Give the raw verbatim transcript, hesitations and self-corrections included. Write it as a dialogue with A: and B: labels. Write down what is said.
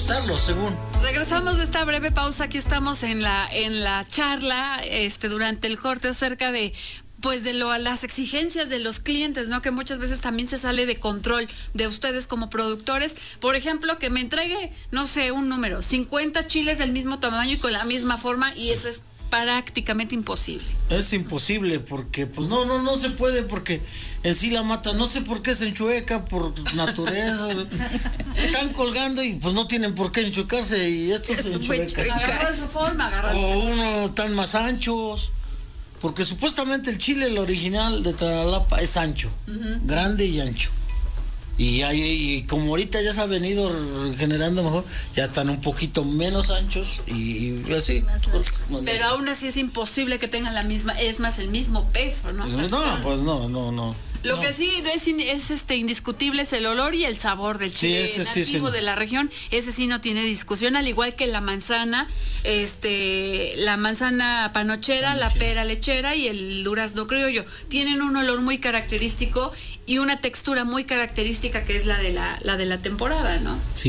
A: disfrutarlo, según.
B: Regresamos de esta breve pausa. Aquí estamos en la en la charla este durante el corte acerca de pues de lo, las exigencias de los clientes, ¿no? Que muchas veces también se sale de control de ustedes como productores. Por ejemplo, que me entregue, no sé, un número, cincuenta chiles del mismo tamaño y con la misma forma, y eso es prácticamente imposible.
A: Es imposible porque, pues no, no, no se puede porque en sí la mata, no sé por qué se enchueca, por naturaleza. Están colgando y pues no tienen por qué enchuecarse y esto se enchueca.
B: Agarró de su forma, agarró.
A: O uno tan más anchos. Porque supuestamente el chile, el original de Talalapa, es ancho, uh-huh. grande y ancho. Y, hay, y como ahorita ya se ha venido generando mejor, ya están un poquito menos anchos y, y así. Pues,
B: pero aún así es imposible que tengan la misma, es más el mismo peso, ¿no?
A: No, pues no, no, no.
B: Lo
A: no.
B: que sí es, es este indiscutible es el olor y el sabor del chile sí, ese, nativo sí, sí. de la región. Ese sí no tiene discusión, al igual que la manzana, este, la manzana panochera, la pera lechera y el durazno criollo. Tienen un olor muy característico y una textura muy característica que es la de la, la de la temporada, ¿no?
A: Sí.